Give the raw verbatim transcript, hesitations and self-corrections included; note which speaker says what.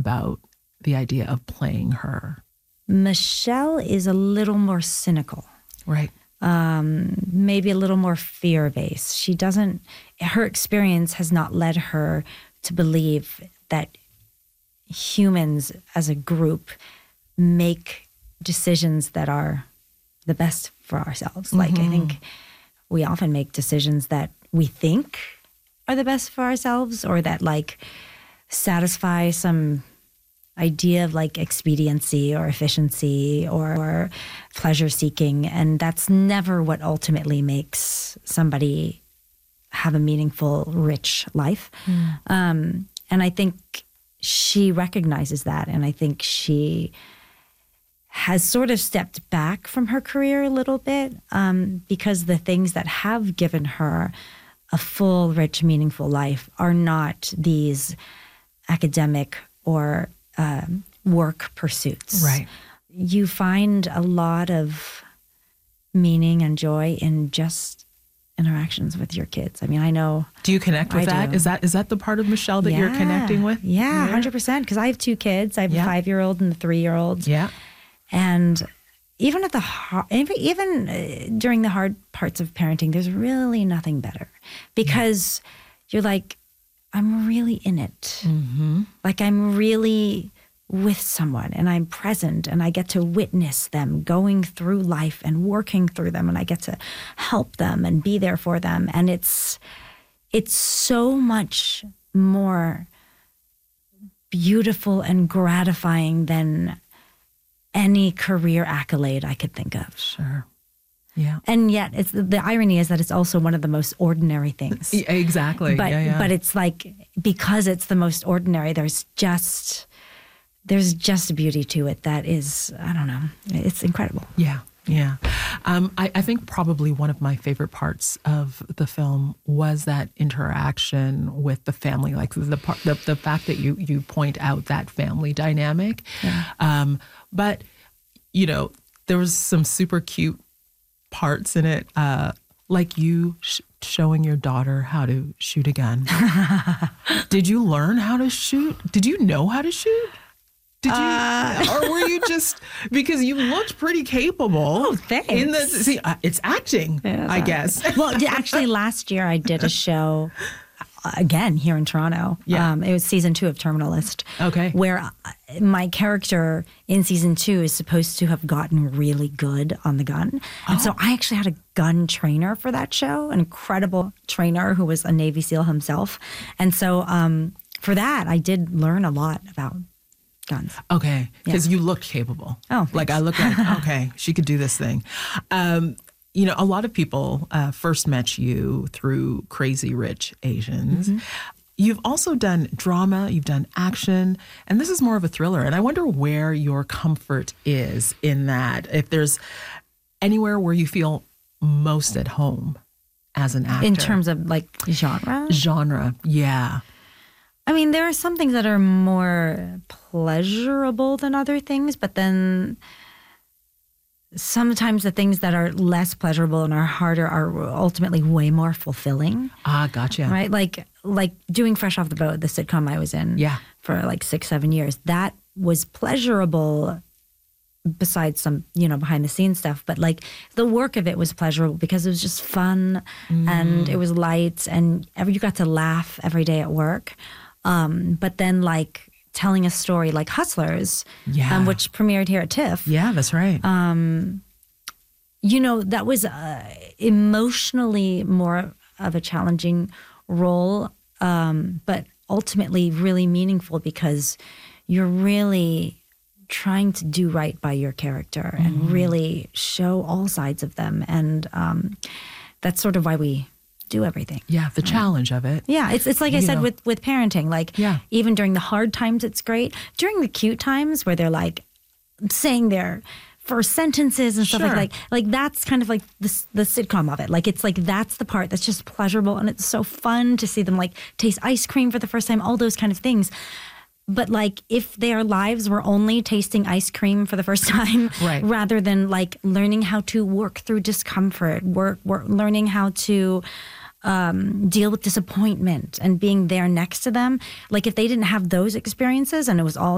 Speaker 1: about the idea of playing her?
Speaker 2: Michelle is a little more cynical.
Speaker 1: Right.
Speaker 2: Um, maybe a little more fear-based. She doesn't, her experience has not led her to believe that humans as a group make decisions that are the best for ourselves. Mm-hmm. Like, I think we often make decisions that we think are the best for ourselves, or that like satisfy some idea of like expediency or efficiency or, or pleasure seeking. And that's never what ultimately makes somebody have a meaningful, rich life. Mm. Um, and I think she recognizes that. And I think she has sort of stepped back from her career a little bit um, because the things that have given her a full, rich, meaningful life are not these academic or um, work pursuits.
Speaker 1: Right.
Speaker 2: You find a lot of meaning and joy in just interactions with your kids. I mean, I know.
Speaker 1: Do you connect with
Speaker 2: I
Speaker 1: that?
Speaker 2: do.
Speaker 1: Is that is that the part of Michelle that
Speaker 2: yeah.
Speaker 1: you're connecting with?
Speaker 2: Yeah,
Speaker 1: yeah.
Speaker 2: one hundred percent. Because I have two kids. I have
Speaker 1: yeah.
Speaker 2: a five-year-old and a three-year-old.
Speaker 1: Yeah.
Speaker 2: And even at the har- even uh, during the hard parts of parenting, there's really nothing better, because yeah. you're like, I'm really in it.
Speaker 1: Mm-hmm.
Speaker 2: Like I'm really with someone, and I'm present, and I get to witness them going through life and working through them, and I get to help them and be there for them. And it's it's so much more beautiful and gratifying than any career accolade I could think of.
Speaker 1: Sure. Yeah.
Speaker 2: And yet it's the, the irony is that it's also one of the most ordinary things.
Speaker 1: Yeah, exactly.
Speaker 2: But
Speaker 1: yeah, yeah.
Speaker 2: but it's like, because it's the most ordinary, there's just there's just a beauty to it that is, I don't know, it's incredible.
Speaker 1: Yeah. Yeah. Um, I, I think probably one of my favorite parts of the film was that interaction with the family, like the part, the, the fact that you, you point out that family dynamic.
Speaker 2: Yeah.
Speaker 1: Um, but, you know, there was some super cute parts in it, uh, like you sh- showing your daughter how to shoot a gun. Did you learn how to shoot? Did you know how to shoot? Did you, uh, or were you just, because you looked pretty capable?
Speaker 2: Oh, thanks.
Speaker 1: In the, see, uh, it's acting, yeah, I guess.
Speaker 2: Well, actually, last year I did a show uh, again here in Toronto.
Speaker 1: Yeah.
Speaker 2: Um, it was season two of Terminalist.
Speaker 1: Okay.
Speaker 2: Where my character in season two is supposed to have gotten really good on the gun. And oh. so I actually had a gun trainer for that show, an incredible trainer who was a Navy SEAL himself. And so um, for that, I did learn a lot about guns.
Speaker 1: Okay, because
Speaker 2: yeah.
Speaker 1: you looked capable.
Speaker 2: Oh, thanks.
Speaker 1: Like I looked like, okay, she could do this thing. Um, you know, a lot of people uh, first met you through Crazy Rich Asians. Mm-hmm. You've also done drama, you've done action, and this is more of a thriller. And I wonder where your comfort is in that. If there's anywhere where you feel most at home as an actor.
Speaker 2: In terms of like genre?
Speaker 1: Genre, yeah.
Speaker 2: I mean, there are some things that are more pleasurable than other things, but then sometimes the things that are less pleasurable and are harder are ultimately way more fulfilling.
Speaker 1: Ah, gotcha.
Speaker 2: Right? Like like doing Fresh Off the Boat, the sitcom I was in
Speaker 1: yeah.
Speaker 2: for like six, seven years. That was pleasurable besides some, you know, behind the scenes stuff. But like the work of it was pleasurable because it was just fun mm. and it was light and every, you got to laugh every day at work. Um, but then like telling a story like Hustlers,
Speaker 1: yeah.
Speaker 2: um, which premiered here at TIFF.
Speaker 1: Yeah, that's right.
Speaker 2: Um, you know, that was uh, emotionally more of a challenging role, um, but ultimately really meaningful because you're really trying to do right by your character mm-hmm. and really show all sides of them. And um, that's sort of why we do everything.
Speaker 1: Yeah, the right? challenge of it.
Speaker 2: Yeah, it's it's like I you said know. with with parenting. Like,
Speaker 1: yeah.
Speaker 2: even during the hard times, it's great. During the cute times where they're like saying their first sentences and stuff
Speaker 1: sure.
Speaker 2: like like like that's kind of like the the sitcom of it. Like it's like that's the part that's just pleasurable and it's so fun to see them like taste ice cream for the first time. All those kind of things. But like if their lives were only tasting ice cream for the first time,
Speaker 1: right.
Speaker 2: rather than like learning how to work through discomfort, work, work learning how to um, deal with disappointment and being there next to them. Like if they didn't have those experiences and it was all